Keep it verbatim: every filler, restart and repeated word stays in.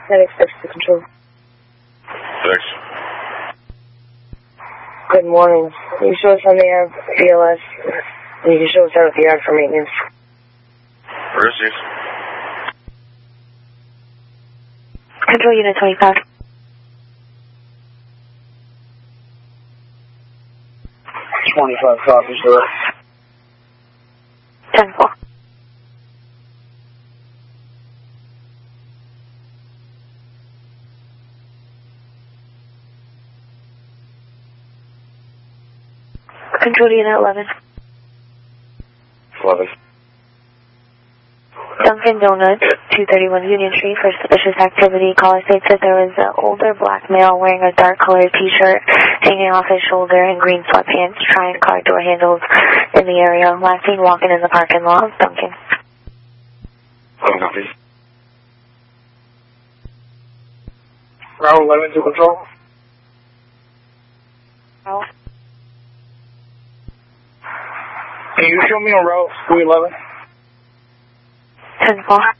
Medic six to control. Six. Good morning. You show us on the air B L S. And you can show us out at the yard for maintenance. Received. Control unit twenty-five. twenty-five copies, sir. ten four. Control unit eleven. eleven. Dunkin' Donuts, two thirty-one Union Street, for suspicious activity. Caller states that there was an older black male wearing a dark colored t-shirt hanging off his shoulder and green sweatpants, trying car door handles in the area. Last seen walking in the parking lot of Dunkin'. One copy. Route eleven to control. Oh. Can you show me on route three eleven? ten four.